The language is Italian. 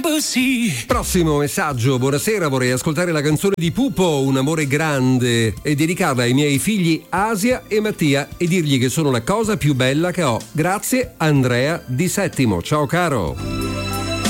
Debussy. Prossimo messaggio: buonasera, vorrei ascoltare la canzone di Pupo, Un amore grande, e dedicarla ai miei figli Asia e Mattia e dirgli che sono la cosa più bella che ho. Grazie, Andrea di Settimo. Ciao caro.